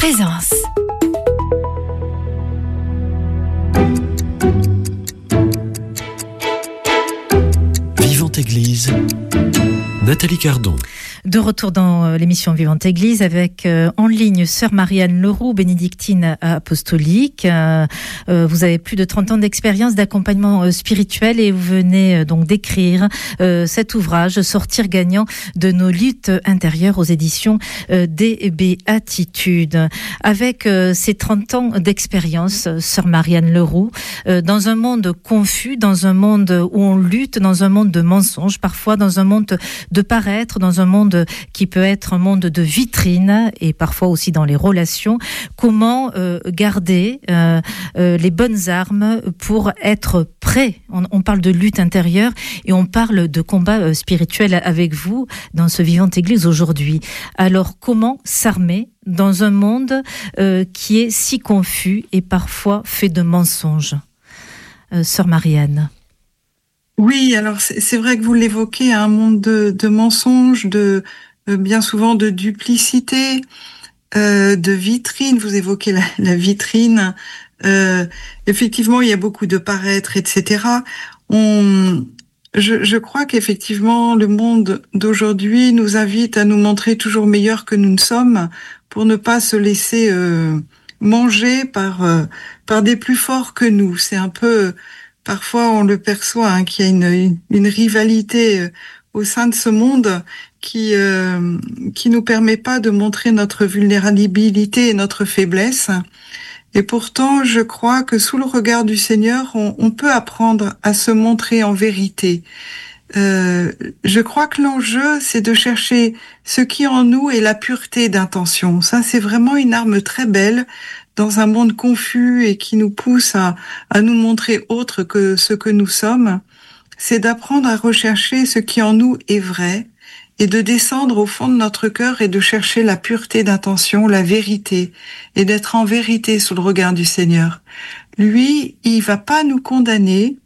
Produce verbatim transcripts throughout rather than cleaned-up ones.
Présence. Vivante Église, Nathalie Cardon. De retour dans l'émission Vivante Église avec euh, en ligne Sœur Marianne Leroux, bénédictine apostolique. Euh, euh, vous avez plus de trente ans d'expérience d'accompagnement euh, spirituel et vous venez euh, donc d'écrire euh, cet ouvrage Sortir gagnant de nos luttes intérieures aux éditions euh, des Béatitudes. Avec euh, ces trente ans d'expérience, Sœur Marianne Leroux, euh, dans un monde confus, dans un monde où on lutte, dans un monde de mensonges, parfois dans un monde de paraître, dans un monde qui peut être un monde de vitrine et parfois aussi dans les relations. Comment euh, garder euh, euh, les bonnes armes pour être prêt? On, on parle de lutte intérieure et on parle de combat euh, spirituel avec vous dans ce Vivante Église aujourd'hui. Alors comment s'armer dans un monde euh, qui est si confus et parfois fait de mensonges? euh, Sœur Marianne. Oui, alors c'est, c'est vrai que vous l'évoquez, un monde de, de mensonges, de euh, bien souvent de duplicité, euh, de vitrine. Vous évoquez la, la vitrine. Euh, effectivement, il y a beaucoup de paraître, et cetera. On, je, je crois qu'effectivement, le monde d'aujourd'hui nous invite à nous montrer toujours meilleurs que nous ne sommes, pour ne pas se laisser euh, manger par euh, par des plus forts que nous. C'est un peu Parfois, on le perçoit, hein, qu'il y a une, une, une rivalité euh, au sein de ce monde qui euh, qui nous permet pas de montrer notre vulnérabilité et notre faiblesse. Et pourtant, je crois que sous le regard du Seigneur, on, on peut apprendre à se montrer en vérité. Euh, je crois que l'enjeu, c'est de chercher ce qui en nous est la pureté d'intention. Ça, c'est vraiment une arme très belle dans un monde confus et qui nous pousse à, à nous montrer autre que ce que nous sommes. C'est d'apprendre à rechercher ce qui en nous est vrai et de descendre au fond de notre cœur et de chercher la pureté d'intention, la vérité, et d'être en vérité sous le regard du Seigneur. Lui, il va pas nous condamner,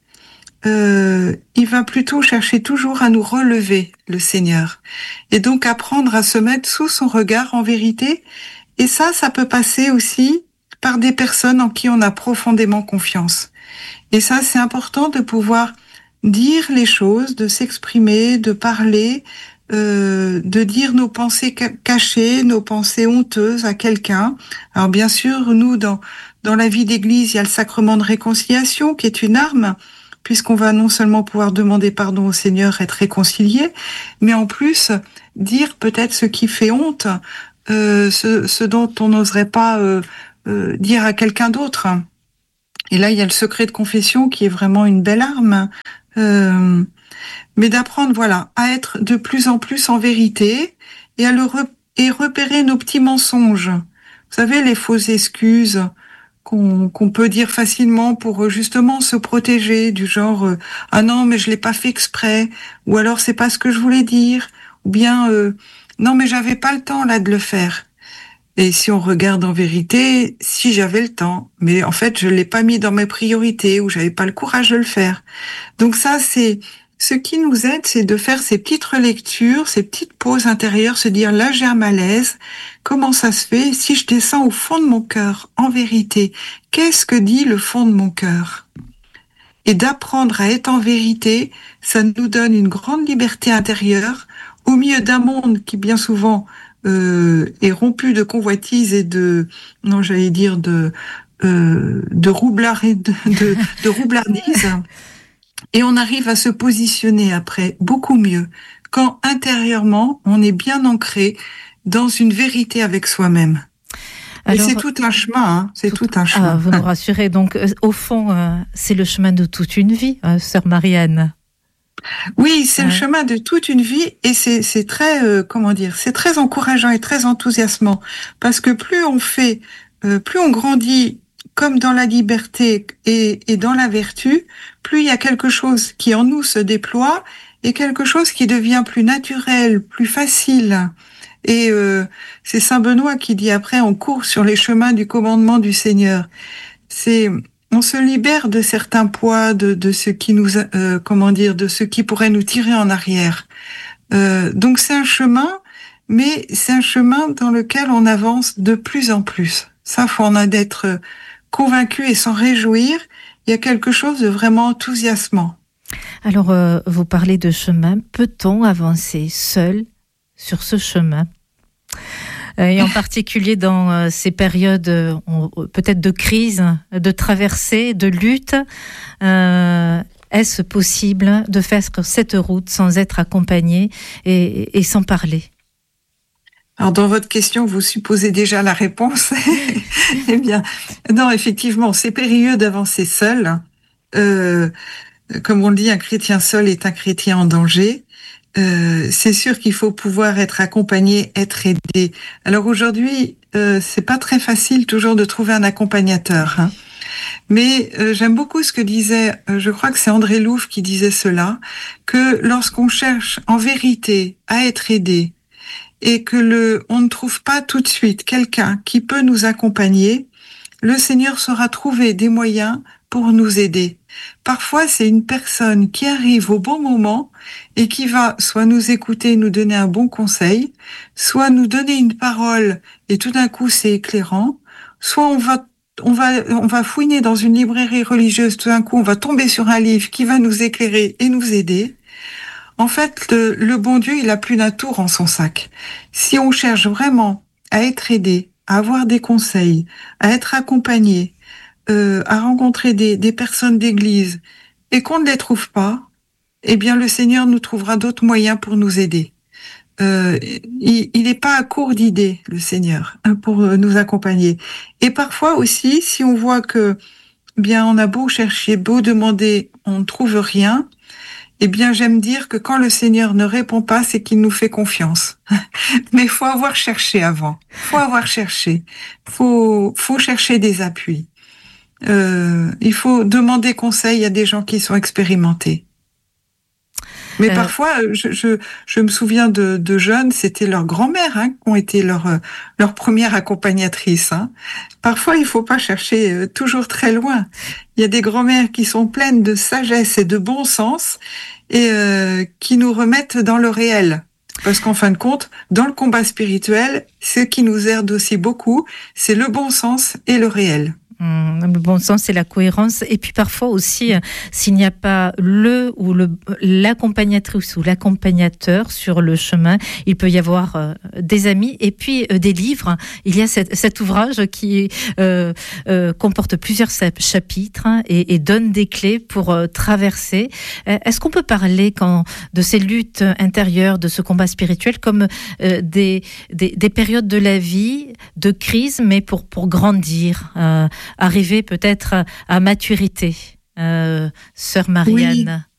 euh, il va plutôt chercher toujours à nous relever, le Seigneur. Et donc apprendre à se mettre sous son regard en vérité. Et ça, ça peut passer aussi par des personnes en qui on a profondément confiance. Et ça, c'est important de pouvoir dire les choses, de s'exprimer, de parler, euh, de dire nos pensées cachées, nos pensées honteuses à quelqu'un. Alors bien sûr, nous, dans dans la vie d'église, il y a le sacrement de réconciliation qui est une arme, puisqu'on va non seulement pouvoir demander pardon au Seigneur, être réconcilié, mais en plus dire peut-être ce qui fait honte, euh, ce, ce dont on n'oserait pas euh, euh, dire à quelqu'un d'autre. Et là, il y a le secret de confession qui est vraiment une belle arme. Euh, mais d'apprendre, voilà, à être de plus en plus en vérité et à le re- et repérer nos petits mensonges. Vous savez, les fausses excuses qu'on, qu'on peut dire facilement pour justement se protéger, du genre euh, ah non mais je l'ai pas fait exprès, ou alors c'est pas ce que je voulais dire, ou bien euh, non mais j'avais pas le temps là de le faire. Et si on regarde en vérité, si j'avais le temps, mais en fait je l'ai pas mis dans mes priorités, ou j'avais pas le courage de le faire. Donc ça, c'est ce qui nous aide, c'est de faire ces petites relectures, ces petites pauses intérieures, se dire là j'ai un malaise, comment ça se fait? Si je descends au fond de mon cœur, en vérité, qu'est-ce que dit le fond de mon cœur? Et d'apprendre à être en vérité, ça nous donne une grande liberté intérieure, au milieu d'un monde qui bien souvent euh, est rompu de convoitise et de, non j'allais dire de euh, de roublard et de, de, de roublardise. Et on arrive à se positionner après beaucoup mieux quand intérieurement on est bien ancré dans une vérité avec soi-même. Alors, et c'est tout un chemin, hein, c'est tout, tout un chemin. Ah, vous nous rassurez. Donc, euh, au fond, euh, c'est le chemin de toute une vie, euh, Sœur Marianne. Oui, c'est ouais. le chemin de toute une vie et c'est, c'est très, euh, comment dire, c'est très encourageant et très enthousiasmant parce que plus on fait, euh, plus on grandit comme dans la liberté et, et dans la vertu, plus il y a quelque chose qui en nous se déploie et quelque chose qui devient plus naturel, plus facile. Et euh, c'est Saint Benoît qui dit après, on court sur les chemins du commandement du Seigneur. C'est, on se libère de certains poids, de, de ce qui nous, euh, comment dire, de ce qui pourrait nous tirer en arrière. Euh, donc c'est un chemin, mais c'est un chemin dans lequel on avance de plus en plus. Ça, faut en être convaincu et s'en réjouir. Il y a quelque chose de vraiment enthousiasmant. Alors, euh, vous parlez de chemin. Peut-on avancer seul sur ce chemin ? Et en particulier dans euh, ces périodes euh, peut-être de crise, de traversée, de lutte, euh, est-ce possible de faire cette route sans être accompagné et, et sans parler ? Alors, dans votre question, vous supposez déjà la réponse. Eh bien, non, effectivement, c'est périlleux d'avancer seul. Euh, comme on le dit, un chrétien seul est un chrétien en danger. Euh, c'est sûr qu'il faut pouvoir être accompagné, être aidé. Alors aujourd'hui, euh, c'est pas très facile toujours de trouver un accompagnateur, hein. Mais euh, j'aime beaucoup ce que disait, euh, je crois que c'est André Louf qui disait cela, que lorsqu'on cherche en vérité à être aidé et que le, on ne trouve pas tout de suite quelqu'un qui peut nous accompagner, le Seigneur saura trouver des moyens pour nous aider. Parfois, c'est une personne qui arrive au bon moment et qui va soit nous écouter, nous donner un bon conseil, soit nous donner une parole et tout d'un coup c'est éclairant, soit on va on va on va fouiner dans une librairie religieuse, tout d'un coup on va tomber sur un livre qui va nous éclairer et nous aider. En fait, le, le bon Dieu, il a plus d'un tour en son sac. Si on cherche vraiment à être aidé, à avoir des conseils, à être accompagné, euh, à rencontrer des, des personnes d'église et qu'on ne les trouve pas, eh bien le Seigneur nous trouvera d'autres moyens pour nous aider. Euh, il n'est pas à court d'idées, le Seigneur, hein, pour nous accompagner. Et parfois aussi, si on voit que, bien, on a beau chercher, beau demander, on ne trouve rien, eh bien, j'aime dire que quand le Seigneur ne répond pas, c'est qu'il nous fait confiance. Mais il faut avoir cherché avant. Faut avoir cherché. Faut, faut chercher des appuis. Euh, il faut demander conseil à des gens qui sont expérimentés. Mais euh... parfois, je, je, je me souviens de, de jeunes, c'était leur grand-mère, hein, qui ont été leur, leur première accompagnatrice, hein. Parfois, il faut pas chercher euh, toujours très loin. Il y a des grand-mères qui sont pleines de sagesse et de bon sens et euh, qui nous remettent dans le réel. Parce qu'en fin de compte, dans le combat spirituel, ce qui nous aide aussi beaucoup, c'est le bon sens et le réel. Le bon sens et la cohérence. Et puis parfois aussi, s'il n'y a pas le ou le, l'accompagnatrice ou l'accompagnateur sur le chemin, il peut y avoir euh, des amis et puis euh, des livres. Il y a cette, cet ouvrage qui euh, euh, comporte plusieurs chapitres et, et donne des clés pour euh, traverser. Est-ce qu'on peut parler quand, de ces luttes intérieures, de ce combat spirituel, comme euh, des, des, des périodes de la vie, de crise, mais pour, pour grandir euh, arriver peut-être à maturité, euh, sœur Marianne.